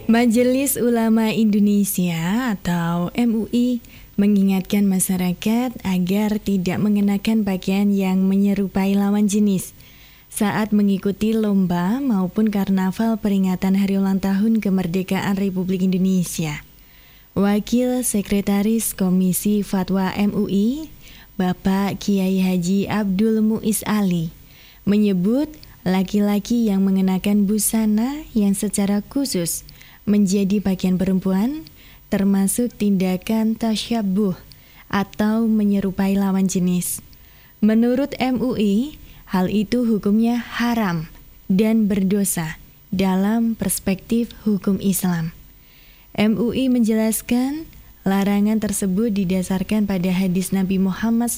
Majelis Ulama Indonesia atau MUI mengingatkan masyarakat agar tidak mengenakan pakaian yang menyerupai lawan jenis saat mengikuti lomba maupun karnaval peringatan Hari Ulang Tahun Kemerdekaan Republik Indonesia. Wakil Sekretaris Komisi Fatwa MUI, Bapak Kiai Haji Abdul Muiz Ali, menyebut laki-laki yang mengenakan busana yang secara khusus menjadi pakaian perempuan termasuk tindakan tasyabbuh atau menyerupai lawan jenis. Menurut MUI, hal itu hukumnya haram dan berdosa dalam perspektif hukum Islam. MUI menjelaskan larangan tersebut didasarkan pada hadis Nabi Muhammad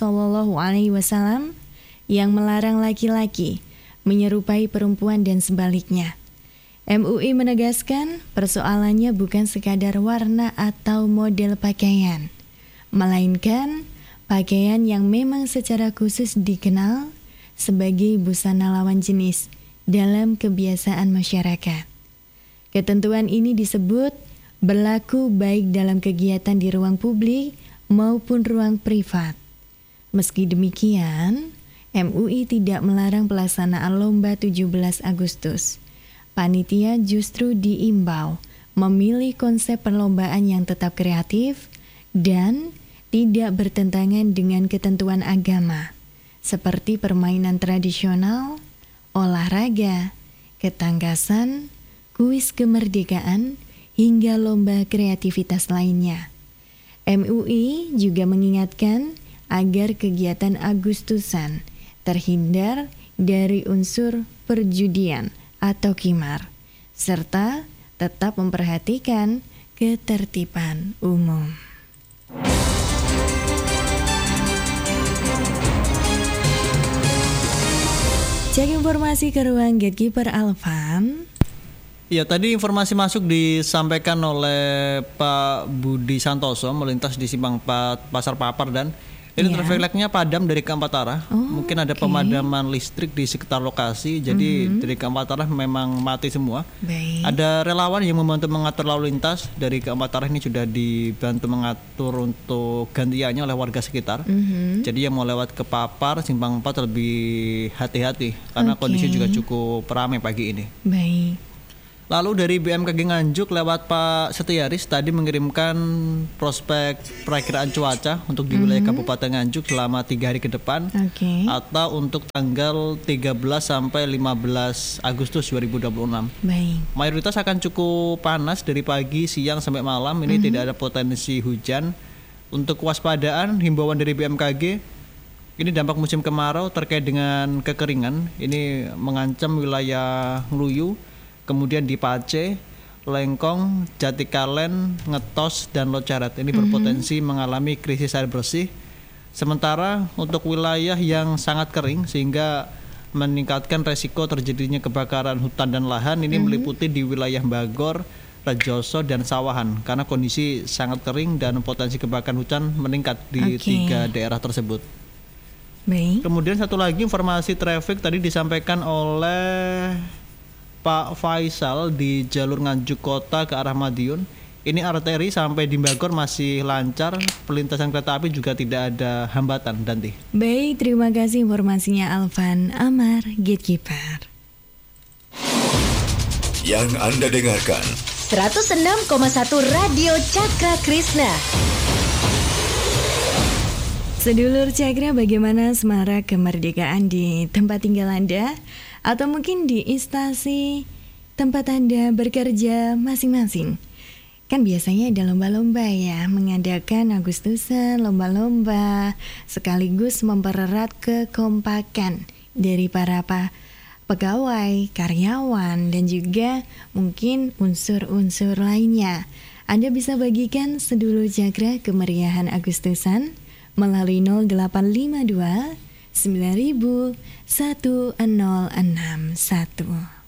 SAW yang melarang laki-laki menyerupai perempuan dan sebaliknya. MUI menegaskan persoalannya bukan sekadar warna atau model pakaian, melainkan pakaian yang memang secara khusus dikenal sebagai busana lawan jenis dalam kebiasaan masyarakat. Ketentuan ini disebut berlaku baik dalam kegiatan di ruang publik maupun ruang privat. Meski demikian, MUI tidak melarang pelaksanaan lomba 17 Agustus. Panitia justru diimbau memilih konsep perlombaan yang tetap kreatif dan tidak bertentangan dengan ketentuan agama, seperti permainan tradisional, olahraga, ketangkasan, kuis kemerdekaan, hingga lomba kreativitas lainnya. MUI juga mengingatkan agar kegiatan Agustusan terhindar dari unsur perjudian atau qimar, serta tetap memperhatikan ketertiban umum. Cek informasi ke ruang Gatekeeper Alfan. Ya, tadi informasi masuk disampaikan oleh Pak Budi Santoso melintas di Simpang 4 Pasar Papar dan ini traffic light-nya padam dari keempat arah. Mungkin ada pemadaman listrik di sekitar lokasi, jadi dari keempat arah memang mati semua. Baik. Ada relawan yang membantu mengatur lalu lintas dari keempat arah, ini sudah dibantu mengatur untuk gantiannya oleh warga sekitar. Jadi yang mau lewat ke Papar, Simpang 4 lebih hati-hati karena kondisi juga cukup ramai pagi ini. Baik. Lalu dari BMKG Nganjuk lewat Pak Setiaris tadi mengirimkan prospek perakiraan cuaca untuk di wilayah Kabupaten Nganjuk selama 3 hari ke depan atau untuk tanggal 13 sampai 15 Agustus 2026. Baik. Mayoritas akan cukup panas dari pagi, siang sampai malam. Ini tidak ada potensi hujan. Untuk kewaspadaan himbauan dari BMKG, ini dampak musim kemarau terkait dengan kekeringan. Ini mengancam wilayah Ngluyu, kemudian di Pace, Lengkong, Jatikalen, Ngetos, dan Locaret. Ini berpotensi mengalami krisis air bersih. Sementara untuk wilayah yang sangat kering sehingga meningkatkan resiko terjadinya kebakaran hutan dan lahan, ini meliputi di wilayah Bagor, Rejoso, dan Sawahan. Karena kondisi sangat kering dan potensi kebakaran hutan meningkat di 3 daerah tersebut. Baik. Kemudian satu lagi informasi traffic tadi disampaikan oleh Pak Faisal di jalur Nganjuk Kota ke arah Madiun. Ini arteri sampai di Bagor masih lancar, perlintasan kereta api juga tidak ada hambatan. Danti. Baik, terima kasih informasinya Alvan Amar, Gatekeeper. Yang Anda dengarkan 106,1 Radio Cakra Krishna. Sedulur Cakra, bagaimana semarak kemerdekaan di tempat tinggal Anda? Atau mungkin di instansi tempat Anda bekerja masing-masing. Kan biasanya ada lomba-lomba ya, mengadakan Agustusan, lomba-lomba, sekaligus mempererat kekompakan dari para pegawai, karyawan, dan juga mungkin unsur-unsur lainnya. Anda bisa bagikan sedulur Cakra kemeriahan Agustusan melalui 0852 9000 1061.